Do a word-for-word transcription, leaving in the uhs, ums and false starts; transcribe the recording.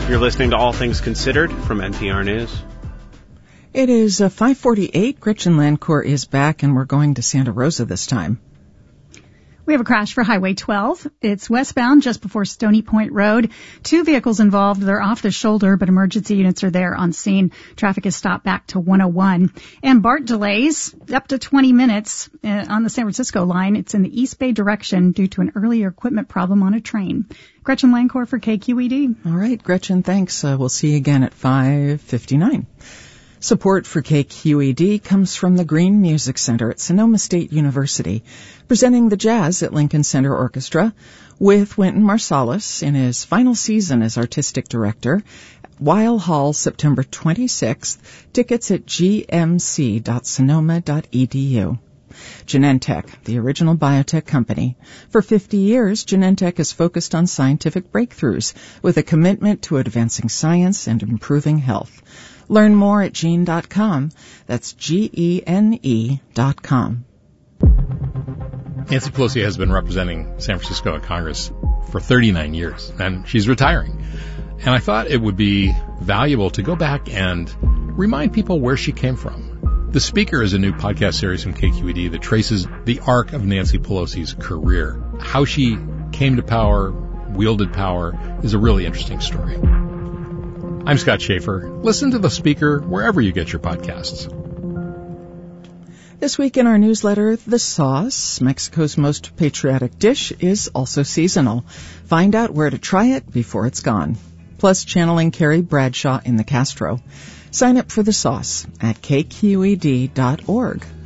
You're listening to All Things Considered from N P R News. It is uh, five forty-eight. Gretchen Landcourt is back, and we're going to Santa Rosa this time. We have a crash for Highway twelve. It's westbound just before Stony Point Road. Two vehicles involved. They're off the shoulder, but emergency units are there on scene. Traffic is stopped back to one oh one. And BART delays up to twenty minutes uh, on the San Francisco line. It's in the East Bay direction due to an earlier equipment problem on a train. Gretchen Landcourt for K Q E D. All right, Gretchen, thanks. Uh, we'll see you again at five fifty-nine. Support for K Q E D comes from the Green Music Center at Sonoma State University, presenting the jazz at Lincoln Center Orchestra with Wynton Marsalis in his final season as artistic director. Weil Hall, September twenty-sixth. Tickets at g m c dot sonoma dot e d u. Genentech, the original biotech company. For fifty years, Genentech has focused on scientific breakthroughs with a commitment to advancing science and improving health. Learn more at gene dot com. That's G E N E dot com. Nancy Pelosi has been representing San Francisco at Congress for thirty-nine years, and she's retiring. And I thought it would be valuable to go back and remind people where she came from. The Speaker is a new podcast series from K Q E D that traces the arc of Nancy Pelosi's career. How she came to power, wielded power, is a really interesting story. I'm Scott Schaefer. Listen to The Speaker wherever you get your podcasts. This week in our newsletter, the sauce, Mexico's most patriotic dish, is also seasonal. Find out where to try it before it's gone. Plus, channeling Carrie Bradshaw in the Castro. Sign up for the sauce at k q e d dot org.